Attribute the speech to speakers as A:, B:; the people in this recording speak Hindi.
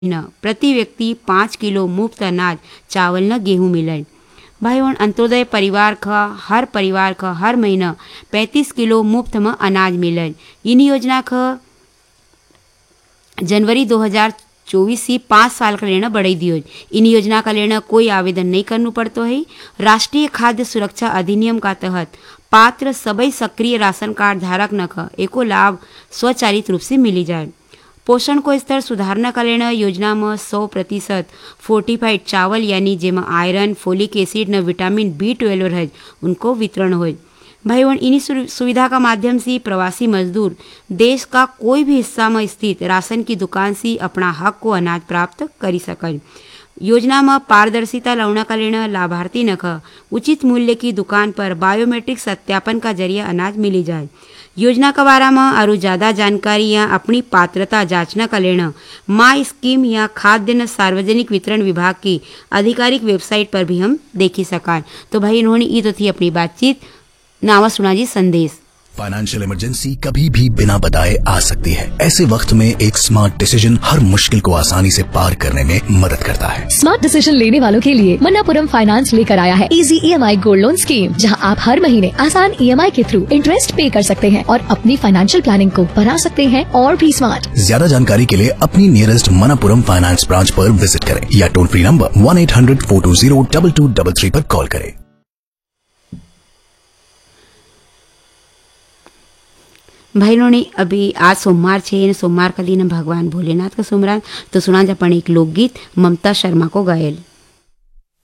A: न प्रति व्यक्ति 5 किलो मुफ्त अनाज चावल न गेहूँ मिले। भाई बहन अंत्योदय परिवार का हर महीना 35 किलो मुफ्त में अनाज मिले। इन योजना का जनवरी 2024 से 5 साल का लेना बढ़ाई दियो। इन योजना का लेना कोई आवेदन नहीं करना पड़ता है। राष्ट्रीय खाद्य सुरक्षा अधिनियम का तहत पात्र सभी सक्रिय राशन कार्ड धारक न का एको लाभ स्वचालित रूप से मिली जाए। पोषण को स्तर सुधारना का लेना योजना में 100% फोर्टिफाइड चावल यानी जेमा आयरन फोलिक एसिड न विटामिन B12 रहे उनको वितरण हो। भाई बहन इन्हीं सुविधा का माध्यम से प्रवासी मजदूर देश का कोई भी हिस्सा में स्थित राशन की दुकान से अपना हक को अनाज प्राप्त कर सकें। योजना में पारदर्शिता लाने का लेना लाभार्थी न उचित मूल्य की दुकान पर बायोमेट्रिक सत्यापन का जरिए अनाज मिली जाए। योजना के बारे में और ज़्यादा जानकारी या अपनी पात्रता जांचना का लेना माई स्कीम या खाद्य न सार्वजनिक वितरण विभाग की आधिकारिक वेबसाइट पर भी हम देखी सकां। तो भाई इन्होंने ये तो थी अपनी बातचीत। नावा सुना जी संदेश।
B: फाइनेंशियल इमरजेंसी कभी भी बिना बताए आ सकती है। ऐसे वक्त में एक स्मार्ट डिसीजन हर मुश्किल को आसानी से पार करने में मदद करता है।
C: स्मार्ट डिसीजन लेने वालों के लिए मन्नापुरम फाइनेंस लेकर आया है easy EMI gold loan scheme, जहां आप हर महीने आसान EMI के थ्रू इंटरेस्ट पे कर सकते हैं और अपनी फाइनेंशियल प्लानिंग को बना सकते हैं और भी स्मार्ट।
B: ज्यादा जानकारी के लिए अपनी नियरेस्ट मन्नापुरम फाइनेंस ब्रांच पर विजिट करें या टोल फ्री नंबर 1-800-420-2233 पर कॉल करें।
A: भाई ने अभी आज सोमवार है, सोमवार का दिन भगवान भोलेनाथ का सुमरान। तो सुना जापन एक लोकगीत ममता शर्मा को गायल।